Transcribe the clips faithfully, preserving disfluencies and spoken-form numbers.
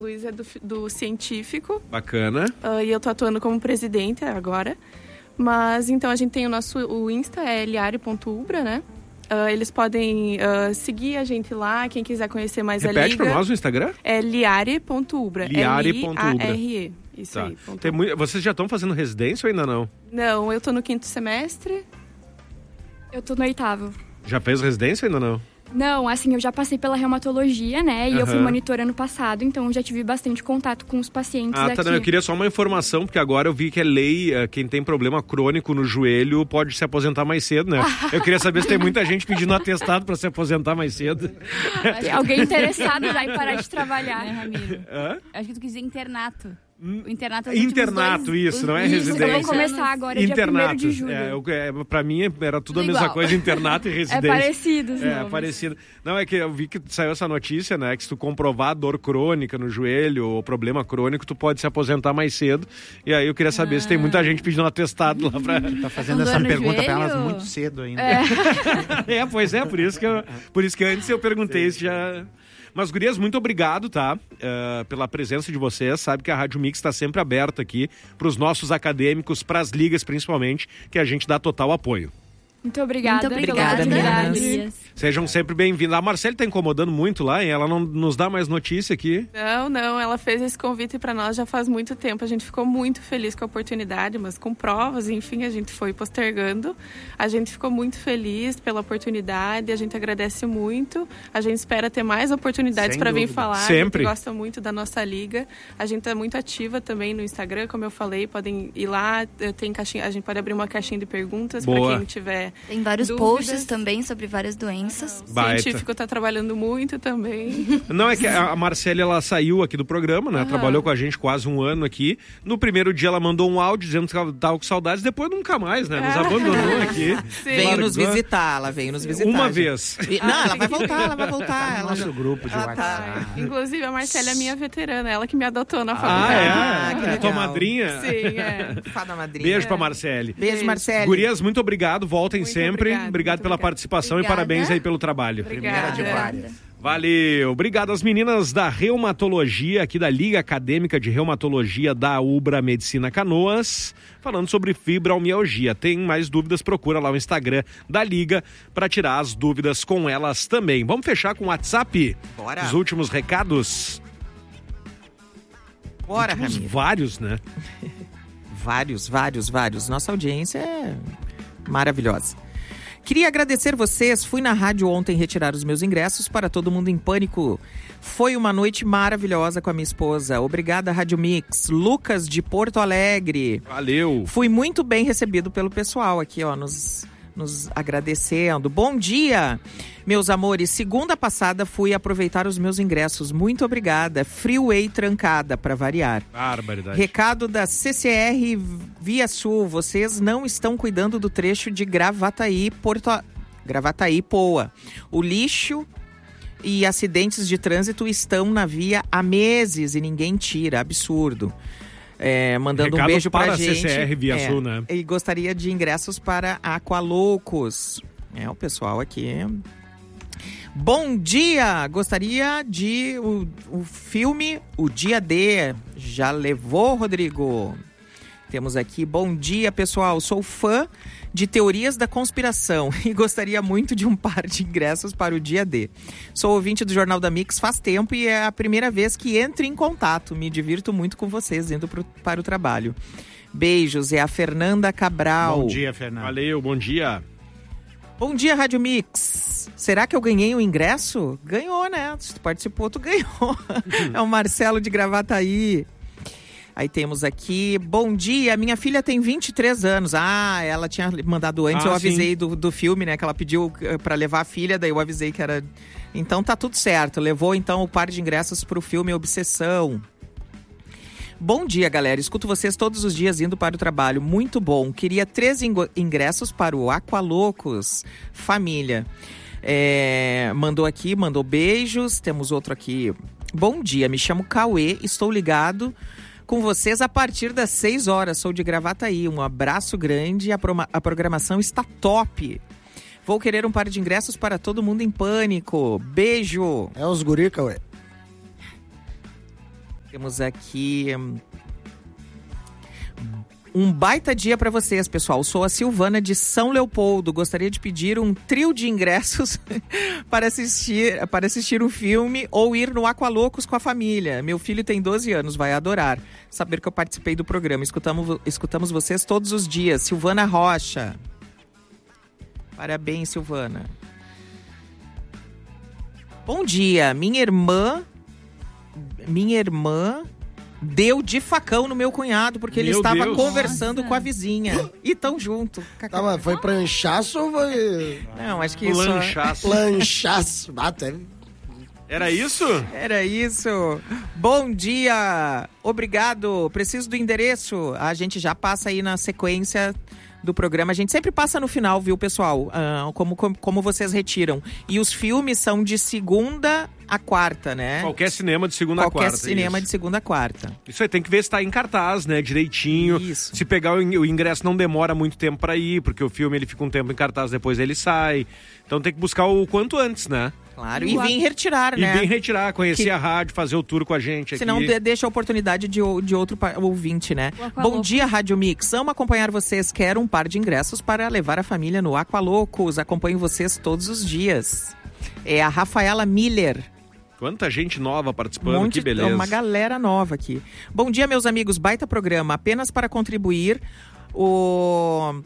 Luiz é do, do científico. Bacana. Uh, e eu tô atuando como presidente agora. Mas, então, a gente tem o nosso o Insta, é liare ponto ubra, né? Uh, eles podem uh, seguir a gente lá, quem quiser conhecer mais Repete a Liga. Repete para nós o Instagram? É liare ponto ubra. liare ponto ubra. L I A R E. Isso tá. aí. Tem muito... Vocês já estão fazendo residência ou ainda não? Não, eu tô no quinto semestre. Eu tô no oitavo. Já fez residência ou ainda não? Não, assim, eu já passei pela reumatologia, né? E uhum. eu fui monitora ano passado, então eu já tive bastante contato com os pacientes ah, aqui. Tá, não, eu queria só uma informação, porque agora eu vi que é lei, quem tem problema crônico no joelho pode se aposentar mais cedo, né? Eu queria saber se tem muita gente pedindo atestado pra se aposentar mais cedo. Alguém interessado já em parar de trabalhar, né, Ramiro? Hã? Acho que tu quis dizer internato. O internato é Internato, dois, isso, os, não é isso, residência. Eu vou começar agora, dia primeiro de julho. É, eu, é, pra mim era tudo, tudo a mesma igual. coisa, internato e residência. É parecido, É, nomes. parecido. Não, é que eu vi que saiu essa notícia, né, que se tu comprovar dor crônica no joelho ou problema crônico, tu pode se aposentar mais cedo. E aí eu queria saber ah. se tem muita gente pedindo um atestado lá pra... Tá fazendo essa pergunta joelho? pra elas muito cedo ainda. É, é pois é, por isso que eu, por isso que antes eu perguntei se já... Mas, gurias, muito obrigado, tá? Uh, pela presença de vocês. Sabe que a Rádio Mix está sempre aberta aqui para os nossos acadêmicos, para as ligas principalmente, que a gente dá total apoio. Muito obrigada. Muito obrigada, obrigada. Sejam sempre bem-vindos. A Marcele tá incomodando muito lá, hein? Ela não nos dá mais notícia aqui. Não, não. Ela fez esse convite para nós já faz muito tempo. A gente ficou muito feliz com a oportunidade, mas com provas, enfim, a gente foi postergando. A gente ficou muito feliz pela oportunidade. A gente agradece muito. A gente espera ter mais oportunidades para vir falar. Sempre. A gente gosta muito da nossa liga. A gente tá muito ativa também no Instagram, como eu falei. Podem ir lá. Tem caixinha, a gente pode abrir uma caixinha de perguntas para quem tiver... Tem vários dúvidas. posts também sobre várias doenças. O científico está trabalhando muito também. Não, é que a Marcele, ela saiu aqui do programa, né? Uhum. Trabalhou com a gente quase um ano aqui. No primeiro dia ela mandou um áudio dizendo que estava com saudades. Depois nunca mais, né? Nos abandonou aqui. Sim. Veio Largou. nos visitar, ela veio nos visitar. Uma gente. vez. E, não, ela vai voltar, ela vai voltar. Ela Nosso já... grupo de WhatsApp. Tá. Inclusive, a Marcele é minha veterana. Ela que me adotou na faculdade. Ah, é? Ah, tua madrinha? Sim, é. Fada madrinha. Beijo pra Marcele. Beijo, Marcele. Gurias, muito obrigado. Voltem muito sempre. Obrigado, obrigado pela obrigado. participação Obrigada. e parabéns aí pelo trabalho. Obrigada. Primeira de várias. Valeu. Obrigado às meninas da Reumatologia, aqui da Liga Acadêmica de Reumatologia da Ubra Medicina Canoas, falando sobre fibromialgia. Tem mais dúvidas, procura lá o Instagram da Liga para tirar as dúvidas com elas também. Vamos fechar com o WhatsApp? Bora. Os últimos recados? Bora, últimos Ramiro. Vários, né? Vários, vários, vários. Nossa audiência é maravilhosa. Queria agradecer vocês. Fui na rádio ontem retirar os meus ingressos para Todo Mundo em Pânico. Foi uma noite maravilhosa com a minha esposa. Obrigada, Rádio Mix. Lucas, de Porto Alegre. Valeu. Fui muito bem recebido pelo pessoal aqui, ó, nos, nos agradecendo. Bom dia, meus amores. Segunda passada fui aproveitar os meus ingressos. Muito obrigada. Freeway trancada, para variar. Barbaridade. Recado da C C R Via Sul. Vocês não estão cuidando do trecho de Gravataí, Porto... Gravataí, Poa. O lixo e acidentes de trânsito estão na via há meses e ninguém tira. Absurdo. É, mandando Recado um beijo pra para gente. C C R Via é, Sul, né? E gostaria de ingressos para Aqualoucos. É, o pessoal aqui... Bom dia! Gostaria de o, o filme O Dia D. Já levou, Rodrigo? Temos aqui, bom dia, pessoal. Sou fã de teorias da conspiração e gostaria muito de um par de ingressos para o Dia D. Sou ouvinte do Jornal da Mix faz tempo e é a primeira vez que entro em contato. Me divirto muito com vocês indo pro, para o trabalho. Beijos, é a Fernanda Cabral. Bom dia, Fernanda. Valeu, bom dia. Bom dia, Rádio Mix. Será que eu ganhei o ingresso? Ganhou, né? Se tu participou, tu ganhou. É o Marcelo de Gravataí. Aí temos aqui, bom dia, minha filha tem vinte e três anos. Ah, ela tinha mandado antes, ah, eu avisei do, do filme, né? Que ela pediu pra levar a filha, daí eu avisei que era... Então tá tudo certo, levou então o par de ingressos pro filme Obsessão. Bom dia, galera. Escuto vocês todos os dias indo para o trabalho. Muito bom. Queria três ingressos para o Aqualoucos Família. É, mandou aqui, mandou beijos. Temos outro aqui. Bom dia, me chamo Cauê. Estou ligado com vocês a partir das seis horas. Sou de Gravataí. Um abraço grande. A, pro, a programação está top. Vou querer um par de ingressos para Todo Mundo em Pânico. Beijo. É os guri, Cauê. Temos aqui... Um, um baita dia pra vocês, pessoal. Sou a Silvana de São Leopoldo. Gostaria de pedir um trio de ingressos para assistir, para assistir um filme ou ir no Aqualocos com a família. Meu filho tem doze anos, vai adorar saber que eu participei do programa. Escutamos, escutamos vocês todos os dias. Silvana Rocha. Parabéns, Silvana. Bom dia. Minha irmã... Minha irmã... deu de facão no meu cunhado, porque ele Meu estava Deus. conversando Nossa. com a vizinha. E tão junto. Tá, mas foi pranchaço ou foi Não, acho que isso... Planchaço. planchaço? Ah, teve... Era isso? Era isso. Bom dia. Obrigado. Preciso do endereço. A gente já passa aí na sequência do programa. A gente sempre passa no final, viu, pessoal? Ah, como, como, como vocês retiram. E os filmes são de segunda a quarta, né? Qualquer cinema de segunda Qualquer a quarta. cinema isso. de segunda a quarta. Isso aí, tem que ver se tá em cartaz, né, direitinho. Isso. Se pegar o in- o ingresso não demora muito tempo pra ir, porque o filme ele fica um tempo em cartaz, depois ele sai. Então tem que buscar o quanto antes, né? Claro. E vem retirar, E né? vir retirar, conhecer Que- a rádio, fazer o tour com a gente aqui. Senão de- deixa a oportunidade de, o- de outro pa- ouvinte, né? O Aqualocos. Bom dia, Rádio Mix. Amo acompanhar vocês. Quero um par de ingressos para levar a família no Aqualocos. Acompanho vocês todos os dias. É a Rafaela Miller. Quanta gente nova participando, Um monte- que beleza. Uma galera nova aqui. Bom dia, meus amigos. Baita programa. Apenas para contribuir, o...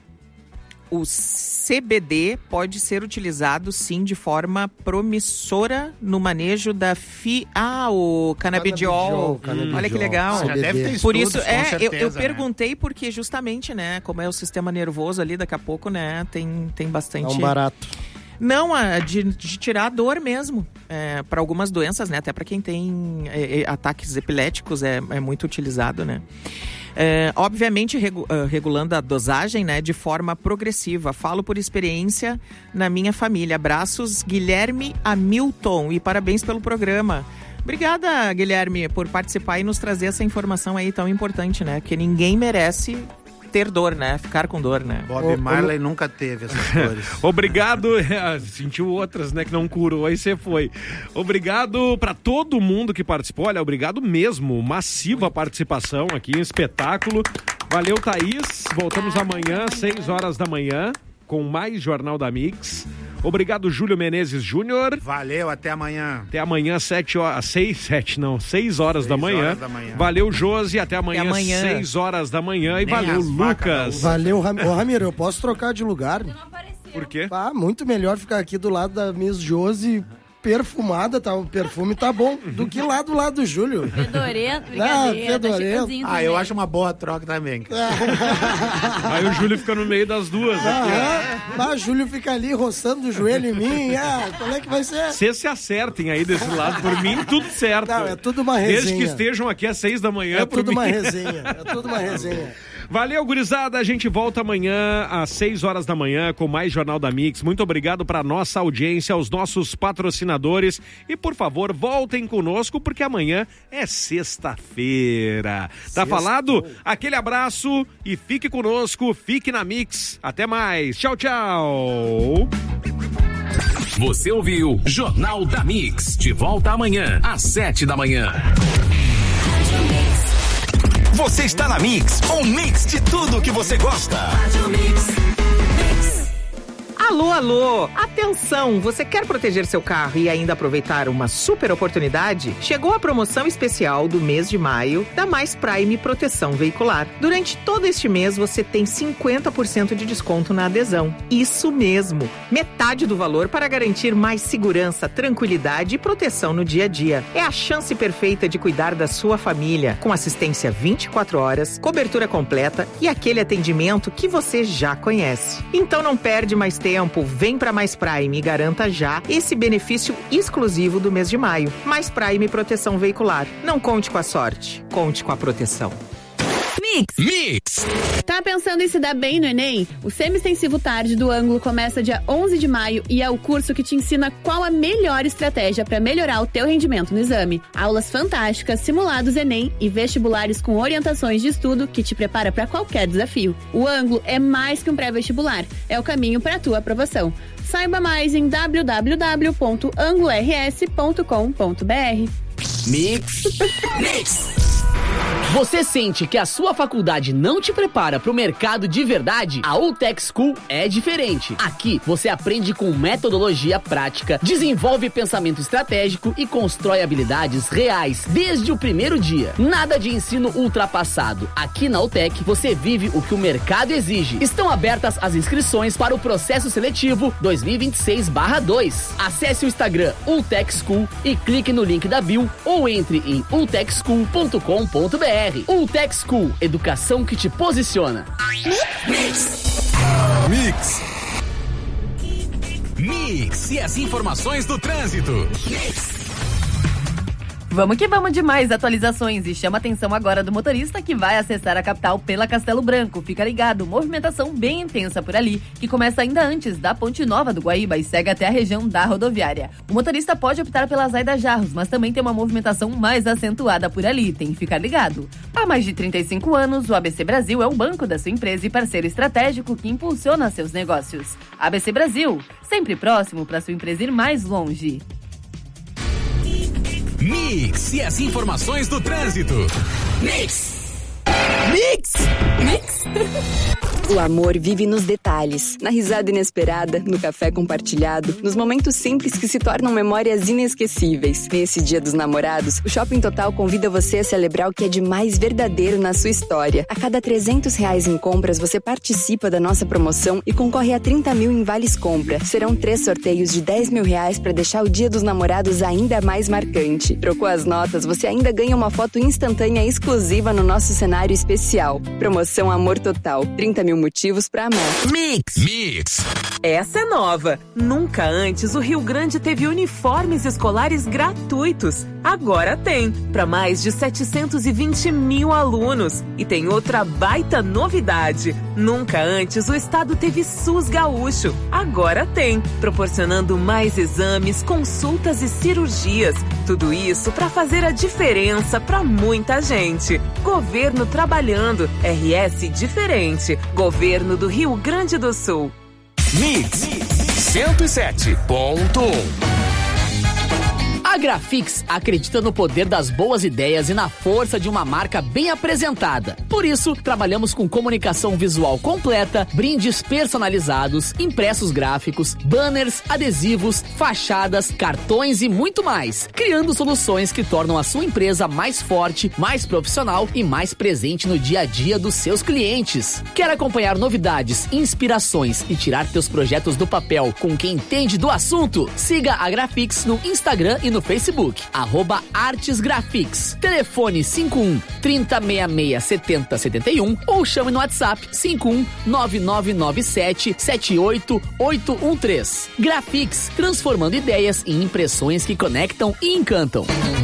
O C B D pode ser utilizado, sim, de forma promissora no manejo da fi... Ah, o canabidiol. Canabidiol, canabidiol. Olha que legal. C B D. Já deve ter Por estudos, isso, com é, eu, certeza, eu né? perguntei porque justamente, né, como é o sistema nervoso ali, daqui a pouco, né, tem, tem É bastante... um barato. Não, a de, de tirar a dor mesmo. É, para algumas doenças, né, até para quem tem é, é, ataques epiléticos é, é muito utilizado, né. É, obviamente regu- uh, regulando a dosagem, né, de forma progressiva. Falo por experiência na minha família. Abraços, Guilherme Hamilton, e parabéns pelo programa. Obrigada, Guilherme, por participar e nos trazer essa informação aí tão importante, né? Porque ninguém merece ter dor, né? Ficar com dor, né? Bob Ô, ô, Marley nunca teve essas dores. Obrigado, é, sentiu outras, né, que não curou, aí você foi. Obrigado pra todo mundo que participou, olha, obrigado mesmo, massiva participação aqui, um espetáculo. Valeu, Thaís, voltamos amanhã, seis horas da manhã, com mais Jornal da Mix. Obrigado, Júlio Menezes Júnior. Valeu, até amanhã. Até amanhã, sete horas, seis, sete, não, seis horas, Seis da, manhã. horas da manhã. Valeu, Josi, até amanhã, Até amanhã. seis horas da manhã. E Nem valeu, as vacas Lucas. Valeu, Ram... Ô, Ramiro, eu posso trocar de lugar? Por quê? Ah, muito melhor ficar aqui do lado da Miss Josi, perfumada, tá? O perfume tá bom, do que lá do lado do Júlio. Fedorento, Ah, brincadeira, tá fedorento. cheirosinho Ah, eu também. acho uma boa troca também. cara. Aí o Júlio fica no meio das duas. aqui. Ah, é? Ah, Júlio fica ali roçando o joelho em mim. Ah, como é que vai ser? Vocês se acertem aí desse lado, por mim, tudo certo. Não, é tudo uma Desde resenha. que estejam aqui às seis da manhã, É por tudo mim. uma resenha, é tudo uma resenha. Valeu, gurizada. A gente volta amanhã às seis horas da manhã com mais Jornal da Mix. Muito obrigado para nossa audiência, aos nossos patrocinadores. E, por favor, voltem conosco, porque amanhã é sexta-feira. Tá falado? Aquele abraço e fique conosco, fique na Mix. Até mais. Tchau, tchau. Você ouviu Jornal da Mix. De volta amanhã, às sete da manhã. Você está na Mix, um mix de tudo que você gosta. Alô, alô! Atenção! Você quer proteger seu carro e ainda aproveitar uma super oportunidade? Chegou a promoção especial do mês de maio da Mais Prime Proteção Veicular. Durante todo este mês você tem cinquenta por cento de desconto na adesão. Isso mesmo! Metade do valor para garantir mais segurança, tranquilidade e proteção no dia a dia. É a chance perfeita de cuidar da sua família, com assistência vinte e quatro horas, cobertura completa e aquele atendimento que você já conhece. Então não perde mais tempo. Vem para Mais Prime e garanta já esse benefício exclusivo do mês de maio. Mais Prime Proteção Veicular. Não conte com a sorte, conte com a proteção. Mix. Mix. Tá pensando em se dar bem no Enem? O Semi-Extensivo Tarde do Ângulo começa dia onze de maio e é o curso que te ensina qual a melhor estratégia para melhorar o teu rendimento no exame. Aulas fantásticas, simulados Enem e vestibulares com orientações de estudo que te prepara para qualquer desafio. O Ângulo é mais que um pré-vestibular, é o caminho para a tua aprovação. Saiba mais em w w w ponto anglo r s ponto com ponto b r. Mix. Mix. Você sente que a sua faculdade não te prepara para o mercado de verdade? A Ultec School é diferente. Aqui você aprende com metodologia prática, desenvolve pensamento estratégico e constrói habilidades reais desde o primeiro dia. Nada de ensino ultrapassado. Aqui na Ultec você vive o que o mercado exige. Estão abertas as inscrições para o processo seletivo dois mil e vinte e seis barra dois. Acesse o Instagram Ultec School e clique no link da bio ou entre em ultec school ponto com ponto b r. Ultec School, educação que te posiciona. Mix. Mix. Mix e as informações do trânsito. Mix. Vamos que vamos de mais atualizações e chama a atenção agora do motorista que vai acessar a capital pela Castelo Branco. Fica ligado, movimentação bem intensa por ali, que começa ainda antes da Ponte Nova do Guaíba e segue até a região da rodoviária. O motorista pode optar pela Zaida Jarros, mas também tem uma movimentação mais acentuada por ali, tem que ficar ligado. Há mais de trinta e cinco anos, o A B C Brasil é o banco da sua empresa e parceiro estratégico que impulsiona seus negócios. A B C Brasil, sempre próximo para sua empresa ir mais longe. Mix e as informações do trânsito. Mix. Mix. Mix. O amor vive nos detalhes, na risada inesperada, no café compartilhado, nos momentos simples que se tornam memórias inesquecíveis. Nesse Dia dos Namorados, o Shopping Total convida você a celebrar o que é de mais verdadeiro na sua história. A cada trezentos reais em compras, você participa da nossa promoção e concorre a trinta mil em vales compra. Serão três sorteios de dez mil reais para deixar o Dia dos Namorados ainda mais marcante. Trocou as notas, você ainda ganha uma foto instantânea exclusiva no nosso cenário especial. Promoção Amor Total, trinta mil motivos pra amar. Mix. Mix. Essa é nova. Nunca antes o Rio Grande teve uniformes escolares gratuitos. Agora tem, para mais de setecentos e vinte mil alunos. E tem outra baita novidade. Nunca antes o estado teve SUS Gaúcho. Agora tem, proporcionando mais exames, consultas e cirurgias. Tudo isso para fazer a diferença para muita gente. Governo trabalhando, R S diferente. Governo do Rio Grande do Sul. Mix cento e sete ponto um. A Grafix acredita no poder das boas ideias e na força de uma marca bem apresentada. Por isso, trabalhamos com comunicação visual completa, brindes personalizados, impressos gráficos, banners, adesivos, fachadas, cartões e muito mais, criando soluções que tornam a sua empresa mais forte, mais profissional e mais presente no dia a dia dos seus clientes. Quer acompanhar novidades, inspirações e tirar teus projetos do papel com quem entende do assunto? Siga a Grafix no Instagram e no Facebook, arroba Artes Grafix. Telefone cinco um, trinta, sessenta e seis, setenta, setenta e um ou chame no WhatsApp cinco um, nove nove nove sete, sete oito oito um três. Grafix, transformando ideias em impressões que conectam e encantam.